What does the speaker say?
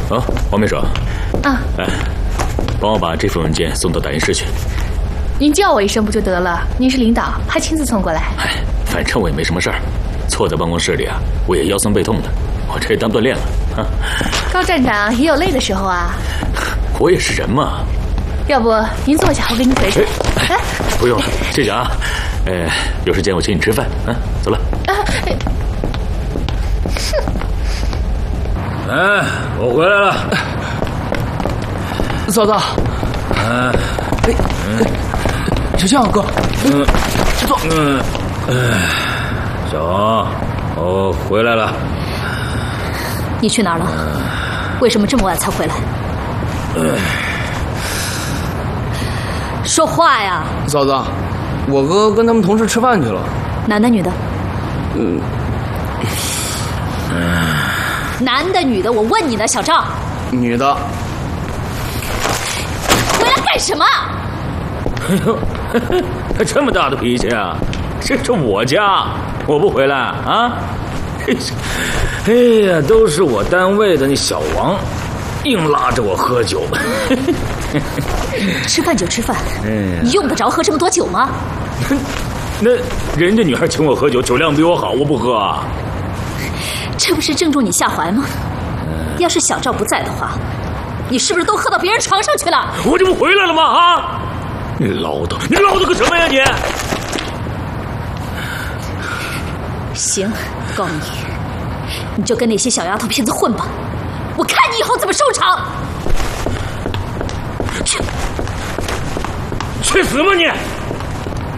啊，王秘书。 啊。 哎，帮我把这份文件送到打印室去。 您叫我一声不就得了？您是领导，还亲自送过来。 哎，反正我也没什么事儿，坐在办公室里啊，我也腰酸背痛的，我这当锻炼了啊。 高站长也有累的时候啊。 我也是人嘛。 要不您坐下，我给您捶捶。 哎，不用了，谢谢啊。有时间我请你吃饭啊，走了。 哎，我回来了， 嫂子。小象哥，请坐。 小王，我回来了。 你去哪儿了？为什么这么晚才回来？说话呀！ 嫂子，我哥跟他们同事吃饭去了。 男的女的？男的女的？我问你呢，小赵。 女的。 回来干什么？ 哎呦，他这么大的脾气啊！这是我家，我不回来啊！哎呀，都是我单位的那小王，硬拉着我喝酒。 吃饭就吃饭，你用得着喝这么多酒吗？ 那人家女孩请我喝酒，酒量比我好，我不喝啊？ 这不是正中你下怀吗？要是小赵不在的话，你是不是都喝到别人床上去了？ 我这不回来了吗？啊！你唠叨个什么呀你？ 行，不告你，你就跟那些小丫头片子混吧，我看你以后怎么收场。 去死吧你！